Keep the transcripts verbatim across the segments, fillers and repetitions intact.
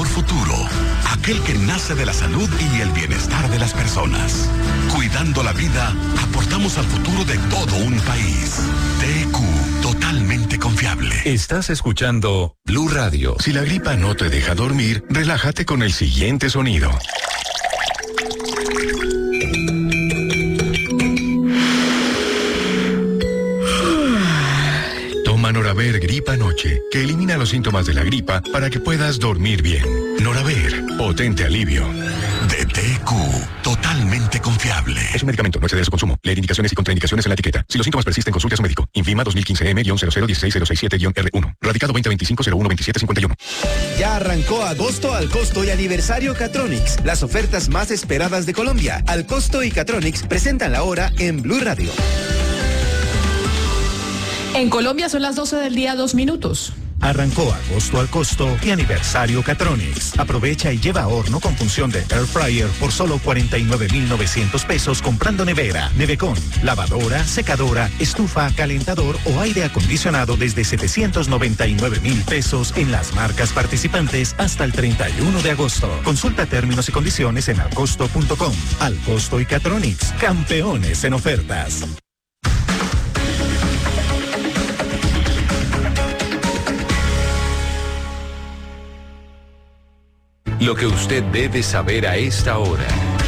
mejor futuro, aquel que nace de la salud y el bienestar de las personas. Cuidando la vida, aportamos al futuro de todo un país. T Q, totalmente confiable. Estás escuchando Blue Radio. Si la gripa no te deja dormir, relájate con el siguiente sonido. Toma Noraver Gripa Noche, que elimina los síntomas de la gripa para que puedas dormir bien. Noraver, potente alivio. De T Q, totalmente confiable. Es un medicamento, no excede de su consumo. Leer indicaciones y contraindicaciones en la etiqueta. Si los síntomas persisten, consulte a su médico. Infima dos mil quince M cero cero uno seis cero seis siete R uno. Radicado veinte veinticinco cero uno veintisiete cincuenta y uno. Ya arrancó agosto al costo y aniversario Catronics. Las ofertas más esperadas de Colombia. Al costo y Catronics presentan la hora en Blue Radio. En Colombia son las doce del día, dos minutos. Arrancó agosto al costo y aniversario Catronics. Aprovecha y lleva horno con función de Air Fryer por solo cuarenta y nueve mil novecientos pesos comprando nevera, nevecón, lavadora, secadora, estufa, calentador o aire acondicionado desde setecientos noventa y nueve mil pesos en las marcas participantes hasta el treinta y uno de agosto. Consulta términos y condiciones en alcosto punto com. Al costo y Catronics, campeones en ofertas. Lo que usted debe saber a esta hora.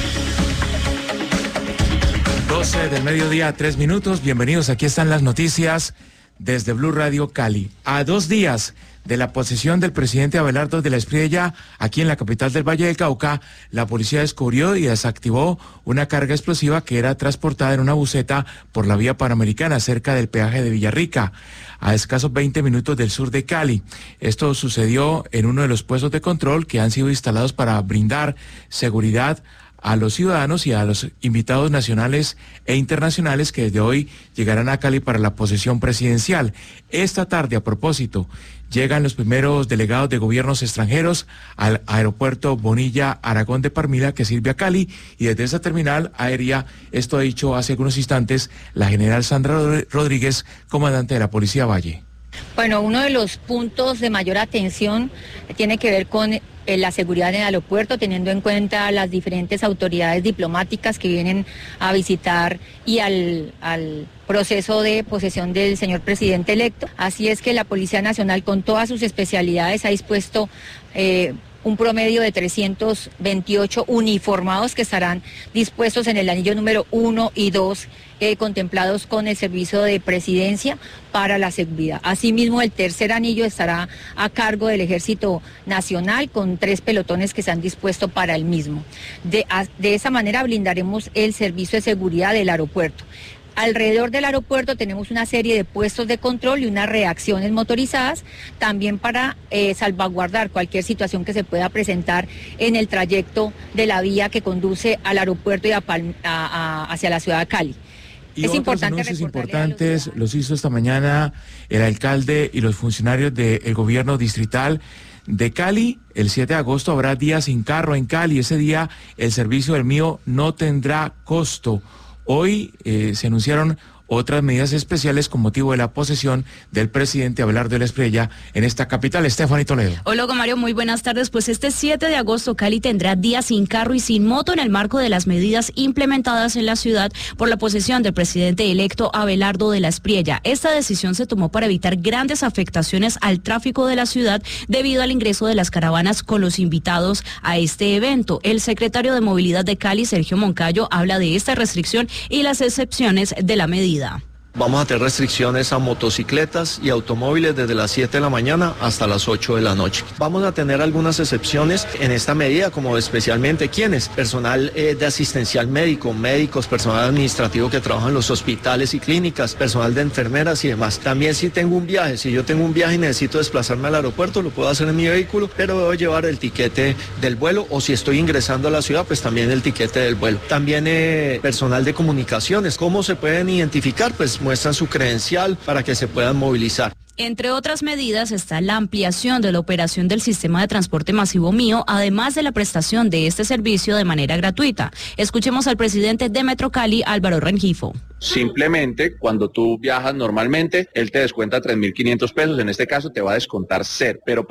doce del mediodía, tres minutos. Bienvenidos, aquí están las noticias desde Blue Radio Cali. A dos días de la posesión del presidente Abelardo de la Espriella, aquí en la capital del Valle del Cauca, la policía descubrió y desactivó una carga explosiva que era transportada en una buseta por la vía panamericana cerca del peaje de Villarrica, a escasos veinte minutos del sur de Cali. Esto sucedió en uno de los puestos de control que han sido instalados para brindar seguridad a los ciudadanos y a los invitados nacionales e internacionales que desde hoy llegarán a Cali para la posesión presidencial. Esta tarde, a propósito, llegan los primeros delegados de gobiernos extranjeros al aeropuerto Bonilla Aragón de Parmila, que sirve a Cali, y desde esa terminal aérea, esto ha dicho hace algunos instantes la general Sandra Rodríguez, comandante de la Policía Valle. Bueno, uno de los puntos de mayor atención tiene que ver con eh, la seguridad en el aeropuerto, teniendo en cuenta las diferentes autoridades diplomáticas que vienen a visitar y al, al proceso de posesión del señor presidente electo. Así es que la Policía Nacional, con todas sus especialidades, ha dispuesto eh, un promedio de trescientos veintiocho uniformados que estarán dispuestos en el anillo número uno y dos, eh, contemplados con el servicio de presidencia para la seguridad. Asimismo, el tercer anillo estará a cargo del Ejército Nacional con tres pelotones que se han dispuesto para el mismo. De, a, de esa manera blindaremos el servicio de seguridad del aeropuerto. Alrededor del aeropuerto tenemos una serie de puestos de control y unas reacciones motorizadas, también para eh, salvaguardar cualquier situación que se pueda presentar en el trayecto de la vía que conduce al aeropuerto y a Palm, a, a, hacia la ciudad de Cali. Y es otros importante anuncios importantes los, los hizo esta mañana el alcalde y los funcionarios del gobierno distrital de Cali. El siete de agosto habrá día sin carro en Cali. Ese día el servicio del mío no tendrá costo. Hoy eh, se anunciaron otras medidas especiales con motivo de la posesión del presidente Abelardo de la Espriella en esta capital. Estefanía Toledo. Hola, Mario, muy buenas tardes. Pues este siete de agosto Cali tendrá día sin carro y sin moto en el marco de las medidas implementadas en la ciudad por la posesión del presidente electo Abelardo de la Espriella. Esta decisión se tomó para evitar grandes afectaciones al tráfico de la ciudad debido al ingreso de las caravanas con los invitados a este evento. El secretario de Movilidad de Cali, Sergio Moncayo, habla de esta restricción y las excepciones de la medida. Vamos a tener restricciones a motocicletas y automóviles desde las siete de la mañana hasta las ocho de la noche. Vamos a tener algunas excepciones en esta medida, como especialmente quienes, personal eh, de asistencial médico, médicos, personal administrativo que trabaja en los hospitales y clínicas, personal de enfermeras y demás. También si tengo un viaje, si yo tengo un viaje y necesito desplazarme al aeropuerto, lo puedo hacer en mi vehículo, pero debo llevar el tiquete del vuelo, o si estoy ingresando a la ciudad, pues también el tiquete del vuelo. También eh, personal de comunicaciones, ¿cómo se pueden identificar? Pues muestran su credencial para que se puedan movilizar. Entre otras medidas está la ampliación de la operación del sistema de transporte masivo mío, además de la prestación de este servicio de manera gratuita. Escuchemos al presidente de Metro Cali, Álvaro Rengifo. Simplemente, cuando tú viajas normalmente, él te descuenta tres mil quinientos pesos, en este caso te va a descontar cero, pero